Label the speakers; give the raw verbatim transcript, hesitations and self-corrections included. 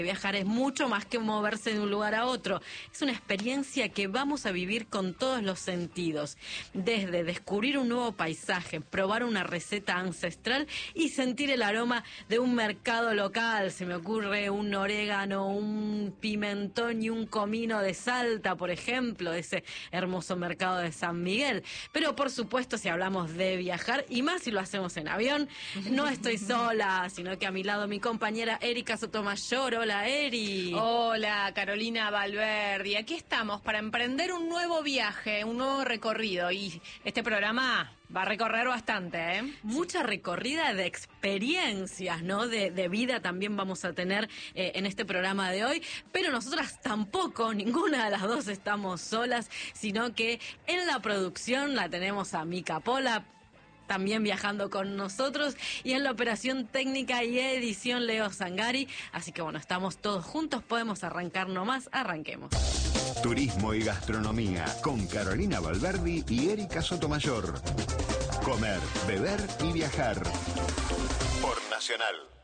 Speaker 1: Viajar es mucho más que moverse de un lugar a otro. Es una experiencia que vamos a vivir con todos los sentidos. Desde descubrir un nuevo paisaje, probar una receta ancestral y sentir el aroma de un mercado local. Se me ocurre un orégano, un pimentón y un comino de Salta, por ejemplo, ese hermoso mercado de San Miguel. Pero por supuesto, si hablamos de viajar, y más si lo hacemos en avión, no estoy sola, sino que a mi lado mi compañera Erika Sotomayor. Hola. Hola, Eri.
Speaker 2: Hola, Carolina Valverdi. Aquí estamos para emprender un nuevo viaje, un nuevo recorrido. Y este programa va a recorrer bastante, ¿eh?
Speaker 1: Mucha recorrida de experiencias, ¿no? De, de vida también vamos a tener eh, en este programa de hoy. Pero nosotras tampoco, ninguna de las dos estamos solas, sino que en la producción la tenemos a Mica Pola, también viajando con nosotros, y en la operación técnica y edición Leo Zangari. Así que bueno, estamos todos juntos, podemos arrancar nomás, arranquemos.
Speaker 3: Turismo y gastronomía con Carolina Valverdi y Erika Sotomayor. Comer, beber y viajar por Nacional.